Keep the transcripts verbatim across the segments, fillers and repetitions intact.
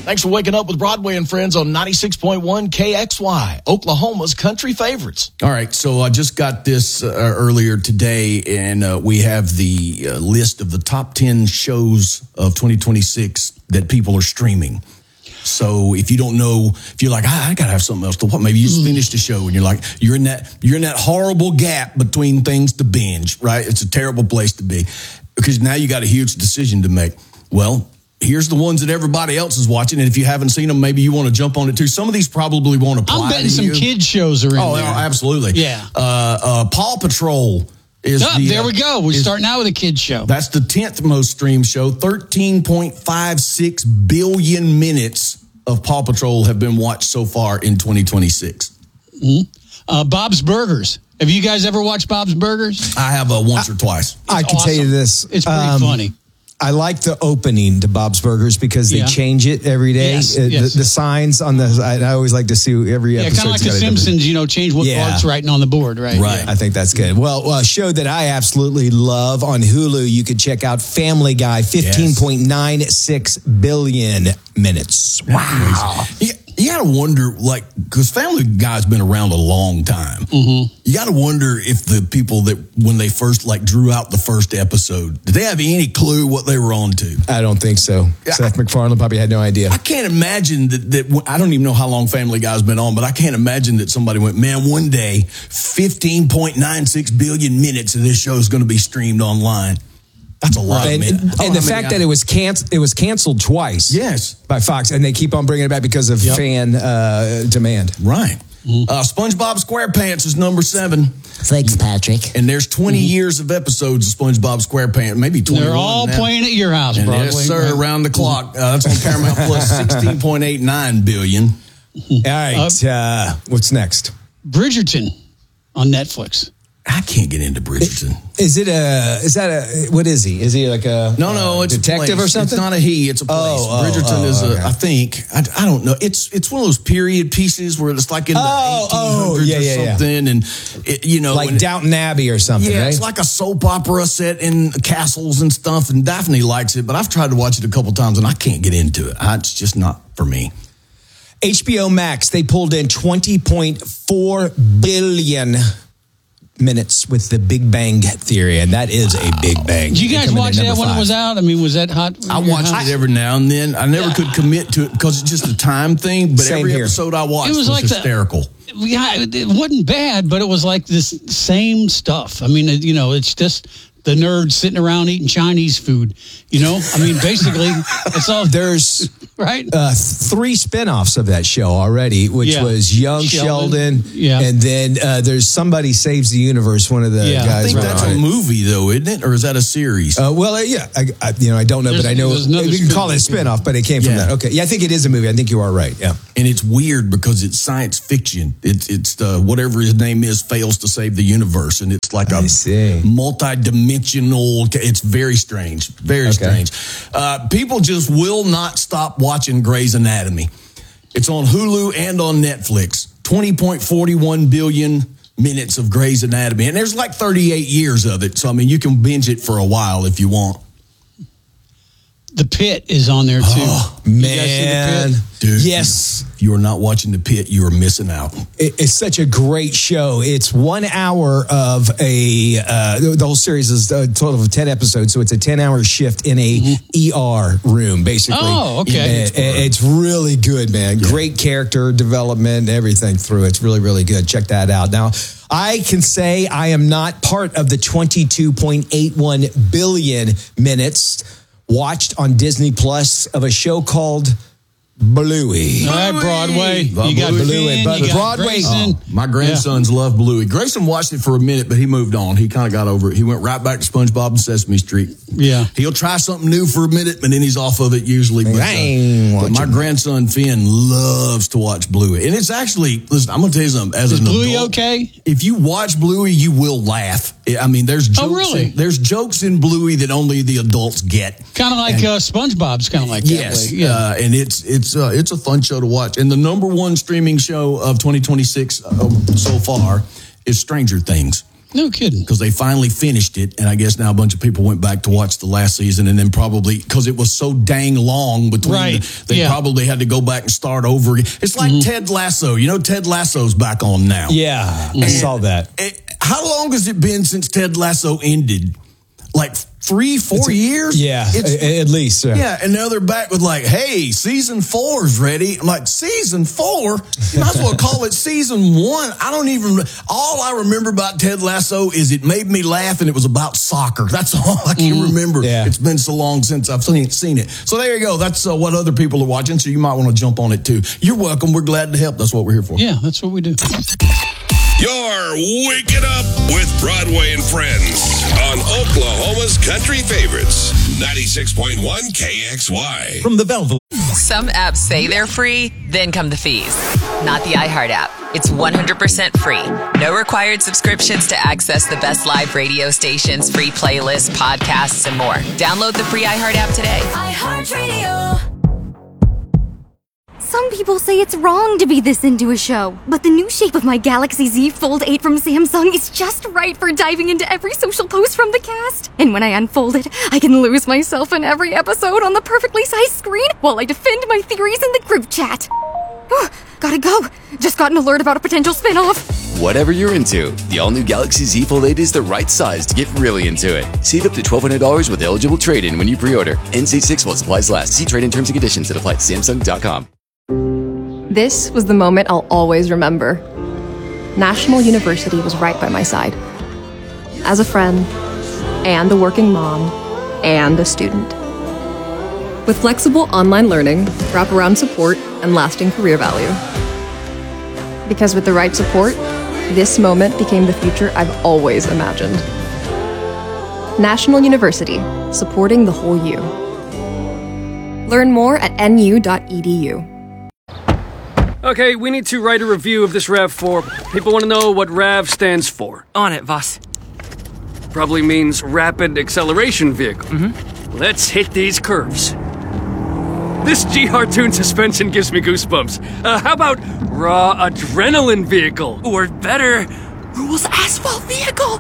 Thanks for waking up with Broadway and Friends on ninety-six point one K X Y, Oklahoma's country favorites. All right, so I just got this uh, earlier today, and uh, we have the uh, list of the top ten shows of twenty twenty-six that people are streaming. So if you don't know, if you're like, ah, I gotta have something else to watch, maybe you just finished the show and you're like, you're in that, you're in that horrible gap between things to binge, right? It's a terrible place to be because now you got a huge decision to make. Well, here's the ones that everybody else is watching, and if you haven't seen them, maybe you want to jump on it too. Some of these probably won't apply. I'm betting to some you. kids shows are in oh, there. Oh, absolutely. Yeah. Uh, uh, Paw Patrol is oh, the, there we go. We're is, starting out with a kids show. That's the tenth most streamed show. thirteen point five six billion minutes of Paw Patrol have been watched so far in twenty twenty-six. Mm-hmm. Uh, Bob's Burgers. Have you guys ever watched Bob's Burgers? I have uh, once I, or twice. I can awesome. tell you this. It's pretty um, funny. I like the opening to Bob's Burgers because they yeah. change it every day. Yes, uh, yes. The, the signs on the, I, I always like to see every episode. Yeah, kind of like The Simpsons, you know, change what yeah. Bart's writing on the board, right? Right. Yeah. I think that's good. Well, a show that I absolutely love on Hulu, you can check out Family Guy, fifteen point nine six billion minutes. Wow. Yeah. You got to wonder, like, because Family Guy's been around a long time. Mm-hmm. You got to wonder if the people that, when they first, like, drew out the first episode, did they have any clue what they were on to? I don't think so. Yeah. Seth MacFarlane probably had no idea. I can't imagine that, that, I don't even know how long Family Guy's been on, but I can't imagine that somebody went, man, one day, fifteen point nine six billion minutes of this show is going to be streamed online. That's a lot. And, of and, oh, and the fact that it was canceled, it was canceled twice. Yes, by Fox, and they keep on bringing it back because of yep. fan uh, demand. Right. Mm-hmm. Uh, SpongeBob SquarePants is number seven. Thanks, Patrick. And there's twenty mm-hmm. years of episodes of SpongeBob SquarePants, maybe twenty. They're all now. Playing at your house, and Broadway. Yes, sir. Right? Around the clock. Uh, that's on Paramount Plus, sixteen point eight nine billion. All right. Uh, uh, what's next? Bridgerton on Netflix. I can't get into Bridgerton. Is it a? Is that a? What is he? Is he like a? No, no, uh, it's detective a or something. It's not a he. It's a place. Oh, Bridgerton oh, is a. okay. I think. I, I don't know. It's it's one of those period pieces where it's like in the oh, eighteen hundreds oh, yeah, or yeah, something, yeah. and it, you know, like and Downton Abbey or something. Yeah, right? It's like a soap opera set in castles and stuff. And Daphne likes it, but I've tried to watch it a couple times and I can't get into it. I, it's just not for me. H B O Max, they pulled in twenty point four billion minutes with The Big Bang Theory, and that is a big bang. Did you guys watch that when it was out? I mean, was that hot? I watched it every now and then. I never yeah. could commit to it because it's just a time thing, but Same every here. episode I watched it was, was like hysterical. The, yeah, it wasn't bad, but it was like this same stuff. I mean, you know, it's just the nerds sitting around eating Chinese food, you know? I mean, basically, it's all... There's right? Uh, three spinoffs of that show already, which yeah. was Young Sheldon, Sheldon yeah. and then uh, there's Somebody Saves the Universe, one of the yeah. guys. I think that's a it. movie, though, isn't it? Or is that a series? Uh, well, uh, yeah. I, I, you know, I don't know, there's, but I know... We can call it a spinoff, but it came from yeah. that. Okay. Yeah, I think it is a movie. I think you are right, yeah. And it's weird because it's science fiction. It's, it's uh, whatever his name is fails to save the universe, and it's like I a see. multi-dimensional... It's very strange, very okay. strange. Uh, people just will not stop watching Grey's Anatomy. It's on Hulu and on Netflix. twenty point four one billion minutes of Grey's Anatomy. And there's like thirty-eight years of it. So, I mean, you can binge it for a while if you want. The Pit is on there, too. Oh, man. Dude, yes. If you are not watching The Pit, you are missing out. It, it's such a great show. It's one hour of a, uh, the whole series is a total of ten episodes, so it's a ten-hour shift in a mm-hmm. E R room, basically. Oh, okay. And, and it's really good, man. Yeah. Great character development, everything through it. It's really, really good. Check that out. Now, I can say I am not part of the twenty-two point eight one billion minutes watched on Disney Plus of a show called Bluey. All right, Broadway. Love You got Bluey. Bluey, but you got Broadway. Grayson. Oh, my grandsons yeah. love Bluey. Grayson watched it for a minute, but he moved on. He kind of got over it. He went right back to SpongeBob and Sesame Street. Yeah. He'll try something new for a minute, but then he's off of it usually. But, uh, but my grandson Finn loves to watch Bluey. And it's actually, listen, I'm going to tell you something. As Is an Bluey adult, okay? If you watch Bluey, you will laugh. I mean, there's jokes. Oh, really? In, there's jokes in Bluey that only the adults get. Kind of like and, uh, SpongeBob's kind of like yes, that way. Yeah. Uh, and it's it's uh, it's a fun show to watch. And the number one streaming show of twenty twenty-six uh, so far is Stranger Things. No kidding. Because they finally finished it, and I guess now a bunch of people went back to watch the last season, and then probably, because it was so dang long between, right. the, they yeah. probably had to go back and start over again. It's like mm-hmm. Ted Lasso. You know, Ted Lasso's back on now. Yeah, mm-hmm. I saw that. It, how long has it been since Ted Lasso ended? Like three, four it's, years? Yeah, it's, at least. Yeah. yeah, and now they're back with like, hey, season four's ready. I'm like, season four? You might as well call it season one. I don't even, all I remember about Ted Lasso is it made me laugh and it was about soccer. That's all I can mm, remember. Yeah. It's been so long since I've seen, seen it. So there you go. That's uh, what other people are watching, so you might want to jump on it too. You're welcome. We're glad to help. That's what we're here for. Yeah, that's what we do. You're waking up with Broadway and Friends on Oklahoma's Country Favorites, ninety-six point one K X Y. From the Belleville. Some apps say they're free, then come the fees. Not the iHeart app. It's one hundred percent free. No required subscriptions to access the best live radio stations, free playlists, podcasts, and more. Download the free iHeart app today. iHeartRadio. Some people say it's wrong to be this into a show, but the new shape of my Galaxy Z Fold eight from Samsung is just right for diving into every social post from the cast. And when I unfold it, I can lose myself in every episode on the perfectly sized screen while I defend my theories in the group chat. Oh, gotta go. Just got an alert about a potential spin-off. Whatever you're into, the all-new Galaxy Z Fold eight is the right size to get really into it. Save up to twelve hundred dollars with eligible trade-in when you pre-order. N C six while supplies last. See trade-in terms and conditions that apply at Samsung dot com. This was the moment I'll always remember. National University was right by my side. As a friend, and a working mom, and a student. With flexible online learning, wraparound support, and lasting career value. Because with the right support, this moment became the future I've always imagined. National University, supporting the whole you. Learn more at N U dot E D U. Okay, we need to write a review of this RAV four. People want to know what RAV stands for. On it, boss. Probably means Rapid Acceleration Vehicle. Mm-hmm. Let's hit these curves. This G R tuned suspension gives me goosebumps. Uh, how about Raw Adrenaline Vehicle? Or better, Rules Asphalt Vehicle.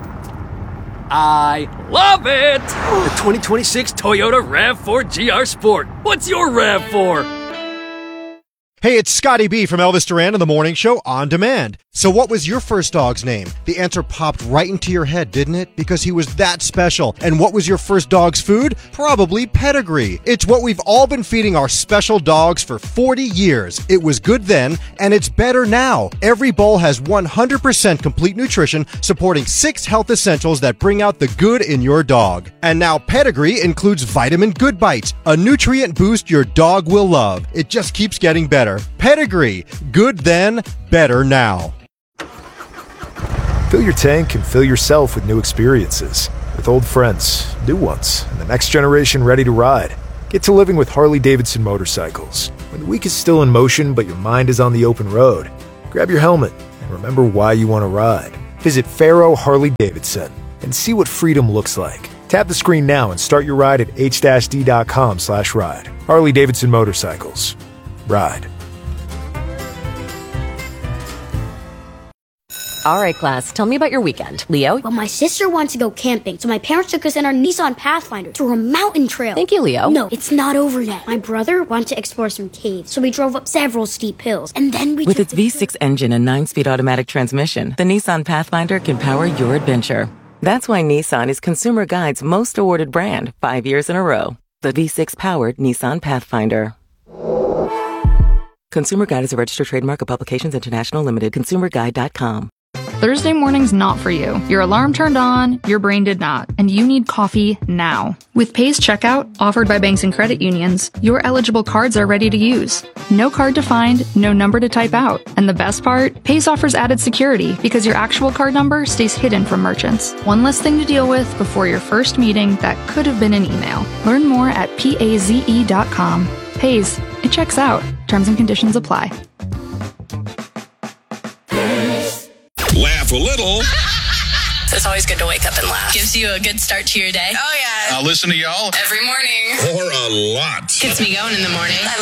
I love it! The twenty twenty-six Toyota RAV four G R Sport. What's your RAV four? Hey, it's Scotty B from Elvis Duran in the Morning Show On Demand. So what was your first dog's name? The answer popped right into your head, didn't it? Because he was that special. And what was your first dog's food? Probably Pedigree. It's what we've all been feeding our special dogs for forty years. It was good then, and it's better now. Every bowl has one hundred percent complete nutrition, supporting six health essentials that bring out the good in your dog. And now Pedigree includes Vitamin Good Bites, a nutrient boost your dog will love. It just keeps getting better. Pedigree. Good then, better now. Fill your tank and fill yourself with new experiences. With old friends, new ones, and the next generation ready to ride. Get to living with Harley-Davidson motorcycles. When the week is still in motion, but your mind is on the open road, grab your helmet and remember why you want to ride. Visit Faro Harley-Davidson and see what freedom looks like. Tap the screen now and start your ride at h d dot com slash ride. Harley-Davidson Motorcycles. Ride. All right, class, tell me about your weekend. Leo? Well, my sister wants to go camping, so my parents took us in our Nissan Pathfinder through a mountain trail. Thank you, Leo. No, it's not over yet. My brother wanted to explore some caves, so we drove up several steep hills, and then we With its V six engine and nine-speed automatic transmission, the Nissan Pathfinder can power your adventure. That's why Nissan is Consumer Guide's most awarded brand, five years in a row. The V six-powered Nissan Pathfinder. Consumer Guide is a registered trademark of Publications International Limited. consumer guide dot com. Thursday morning's not for you. Your alarm turned on, your brain did not, and you need coffee now. With Pay's Checkout, offered by banks and credit unions, your eligible cards are ready to use. No card to find, no number to type out. And the best part? Pay's offers added security because your actual card number stays hidden from merchants. One less thing to deal with before your first meeting that could have been an email. Learn more at paze dot com. Pay's, it checks out. Terms and conditions apply. Laugh a little. So it's always good to wake up and laugh. Gives you a good start to your day. Oh, yeah. I'll listen to y'all every morning. Or a lot. Gets me going in the morning. I